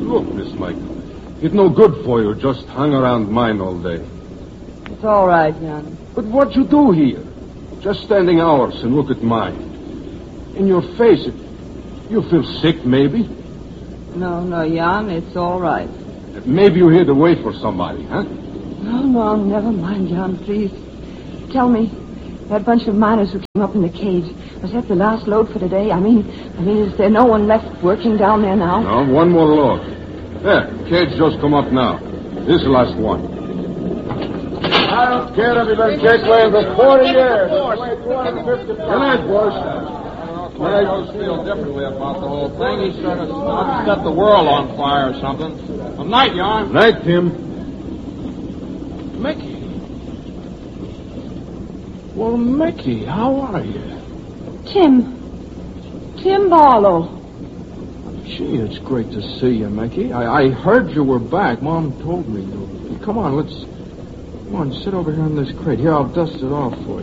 Look, Miss Michael, it's no good for you just hang around mine all day. It's all right, Jan. But what you do here? Just standing hours and look at mine. In your face, you feel sick, maybe? No, Jan, it's all right. Maybe you're here to wait for somebody, huh? No, never mind, Jan, please. Tell me, that bunch of miners who came up in the cage, was that the last load for today? I mean, is there no one left working down there now? No, one more load. There, cage just come up now. This is the last one. I don't care if you've been cage laying for 40 years. Good night, boys. I always feel differently about the whole thing. He sort of set the world on fire or something. Well, night, Jan. Night, Tim. Mickey. Well, Mickey, how are you? Tim Barlow. Gee, it's great to see you, Mickey. I heard you were back. Mom told me. Come on, sit over here on this crate. Here, I'll dust it off for you.